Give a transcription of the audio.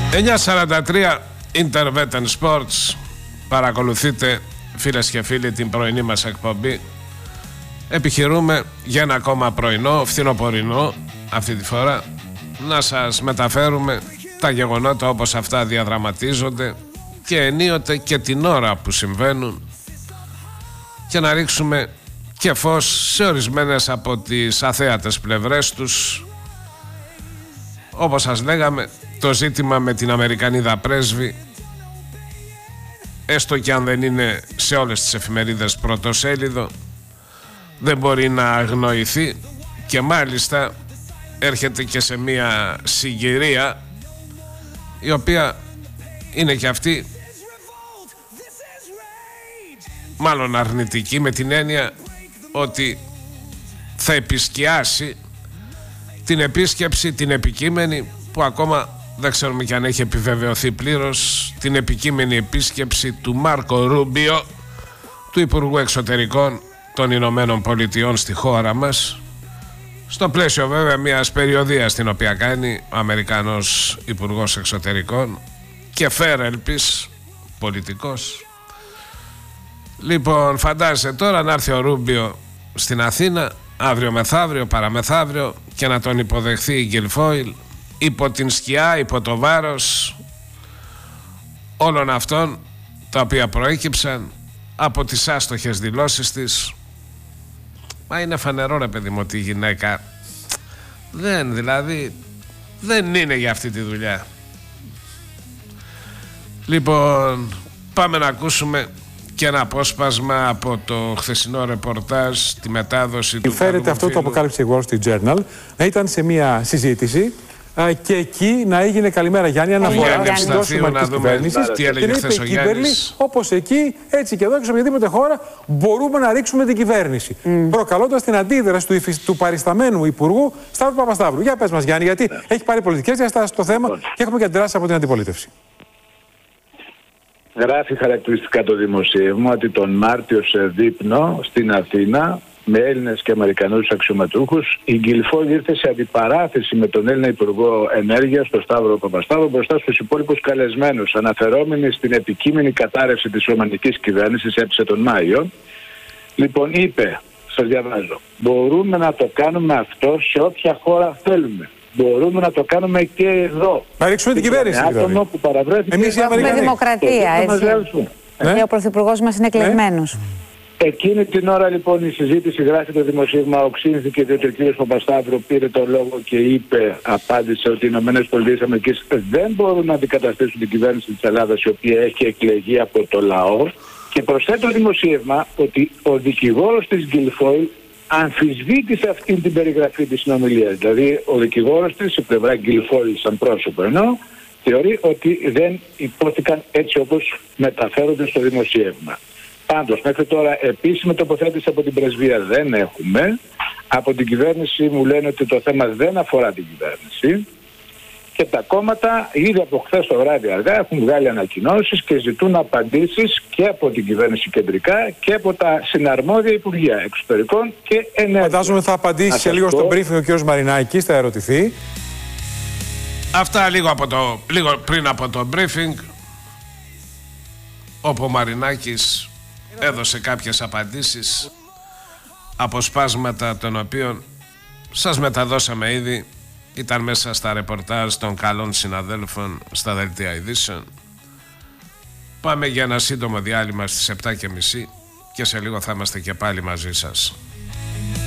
9:43 Intervetten Sports. Παρακολουθείτε, φίλες και φίλοι, την πρωινή μας εκπομπή. Επιχειρούμε για ένα ακόμα πρωινό, φθινοπορεινό αυτή τη φορά, να σας μεταφέρουμε τα γεγονότα όπως αυτά διαδραματίζονται και ενίοτε και την ώρα που συμβαίνουν και να ρίξουμε και φως σε ορισμένες από τις αθέατες πλευρές τους. Όπως σας λέγαμε, το ζήτημα με την Αμερικανίδα πρέσβη, έστω και αν δεν είναι σε όλες τις εφημερίδες πρωτοσέλιδο, δεν μπορεί να αγνοηθεί και μάλιστα έρχεται και σε μια συγκυρία η οποία είναι και αυτή μάλλον αρνητική, με την έννοια ότι θα επισκιάσει την επίσκεψη, την επικείμενη, που ακόμα δεν ξέρουμε και αν έχει επιβεβαιωθεί πλήρως, την επικείμενη επίσκεψη του Μάρκο Ρούμπιο, του Υπουργού Εξωτερικών των Ηνωμένων Πολιτειών στη χώρα μας, στο πλαίσιο βέβαια μιας περιοδίας την οποία κάνει ο Αμερικανός Υπουργός Εξωτερικών και φέρελπης πολιτικός. Λοιπόν, φαντάζεσαι τώρα να έρθει ο Ρούμπιο στην Αθήνα αύριο μεθαύριο, παραμεθαύριο, και να τον υποδεχθεί η Γκιλφόιλ υπό την σκιά, υπό το βάρος όλων αυτών τα οποία προέκυψαν από τις άστοχες δηλώσεις της. Μα είναι φανερό, ρε παιδί μου, ότι η γυναίκα δεν είναι για αυτή τη δουλειά. Λοιπόν, πάμε να ακούσουμε και ένα απόσπασμα από το χθεσινό ρεπορτάζ, τη μετάδοση του. Φέρεται αυτό, το αποκάλυψε η Wall Street Journal, να ήταν σε μια συζήτηση και εκεί να έγινε, καλημέρα Γιάννη, αναφορά στην δόση της κυβέρνησης, τι έλεγε χθες ο Γιάννης. όπως εκεί, έτσι και εδώ και σε οποιαδήποτε χώρα μπορούμε να ρίξουμε την κυβέρνηση. Προκαλώντας την αντίδραση του παρισταμένου Υπουργού Σταύρου Παπασταύρου. Για πες μας Γιάννη, γιατί έχει πάρει πολιτικές διαστάσεις στο θέμα και έχουμε και αντιδράσεις από την αντιπολίτευση. Γράφει χαρακτηριστικά το δημοσίευμα ότι τον Μάρτιο σε δείπνο στην Αθήνα με Έλληνες και Αμερικανούς αξιωματούχους, η Γκιλφόιλ ήρθε σε αντιπαράθεση με τον Έλληνα Υπουργό Ενέργειας, τον Σταύρο Παπασταύρο, μπροστά στους υπόλοιπους καλεσμένους, αναφερόμενοι στην επικείμενη κατάρρευση της ρωμανικής κυβέρνησης, έπεισε τον Μάιο. Λοιπόν, είπε, σας διαβάζω, μπορούμε να το κάνουμε αυτό σε όποια χώρα θέλουμε. Μπορούμε να το κάνουμε και εδώ. Να ρίξουμε την κυβέρνηση. Άτομο που παραβρέθηκε. Εμείς οι Αμερικανοί. Με δημοκρατία, έτσι. Ο Πρωθυπουργός μας είναι εκλεγμένος. Εκείνη την ώρα λοιπόν η συζήτηση, γράφει το δημοσίευμα, οξύνθηκε διότι ο κ. Παπασταύρου πήρε το λόγο και απάντησε ότι οι ΗΠΑ δεν μπορούν να αντικαταστήσουν την κυβέρνηση της Ελλάδας, η οποία έχει εκλεγεί από το λαό. Και προσθέτει το δημοσίευμα ότι ο δικηγόρος της Γκιλφόιλ αμφισβήτησε αυτή την περιγραφή της συνομιλίας. Δηλαδή ο δικηγόρος της, η πλευρά Γκιλφόιλ σαν πρόσωπο ενώ, θεωρεί ότι δεν υπόθηκαν έτσι όπως μεταφέρονται στο δημοσίευμα. Πάντως, μέχρι τώρα επίσημη τοποθέτηση από την πρεσβεία δεν έχουμε. Από την κυβέρνηση μου λένε ότι το θέμα δεν αφορά την κυβέρνηση. Και τα κόμματα ήδη από χθες το βράδυ αργά έχουν βγάλει ανακοινώσεις και ζητούν απαντήσεις και από την κυβέρνηση κεντρικά και από τα συναρμόδια Υπουργεία Εξωτερικών και Ενέργειας. Φαντάζομαι θα απαντήσει σε λίγο στο briefing ο κ. Μαρινάκης, θα ερωτηθεί. Αυτά λίγο πριν από το briefing, όπου ο Μαρινάκης έδωσε κάποιες απαντήσεις, αποσπάσματα των οποίων σας μεταδώσαμε ήδη, ήταν μέσα στα ρεπορτάζ των καλών συναδέλφων στα δελτία ειδήσεων. Πάμε για ένα σύντομο διάλειμμα στις 7:30 και σε λίγο θα είμαστε και πάλι μαζί σας.